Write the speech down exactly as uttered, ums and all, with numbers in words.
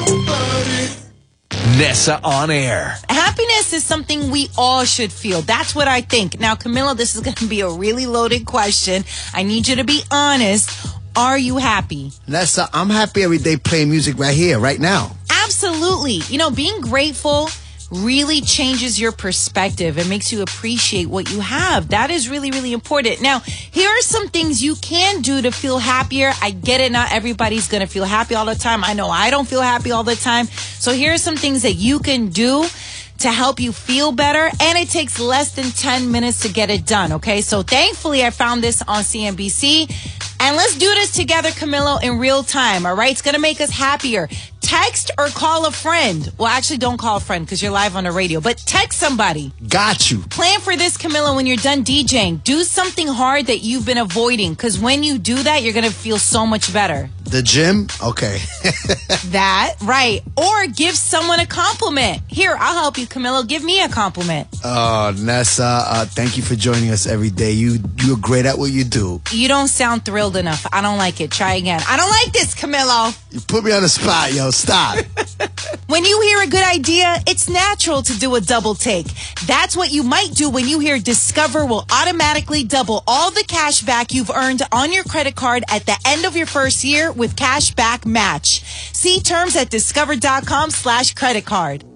Nessa on air. Happiness is something we all should feel. That's what I think. Now, Camilo, this is going to be a really loaded question. I need you to be honest. Are you happy? Nessa, I'm happy every day playing music right here, right now. Absolutely. You know, being grateful really changes your perspective. It makes you appreciate what you have. That is really, really important. Now, here are some things you can do to feel happier. I get it. Not everybody's going to feel happy all the time. I know I don't feel happy all the time. So here are some things that you can do to help you feel better, and it takes less than ten minutes to get it done, okay? So thankfully, I found this on C N B C, and let's do this together, Camilo, in real time, all right? It's going to make us happier. Text or call a friend. Well, actually, don't call a friend because you're live on the radio, but text somebody. Got you. Plan for this, Camilo, when you're done DJing. Do something hard that you've been avoiding, because when you do that, you're going to feel so much better. The gym? Okay. That, right. Or give someone a compliment. Here, I'll help you, Camilo. Give me a compliment. Oh, Nessa, uh, thank you for joining us every day. You, you're great at what you do. You don't sound thrilled enough. I don't like it. Try again. I don't like this, Camilo. You put me on the spot, yo. Stop. When you hear a good idea, it's natural to do a double take. That's what you might do when you hear Discover will automatically double all the cash back you've earned on your credit card at the end of your first year with Cash Back Match. See terms at discover.com slash credit card.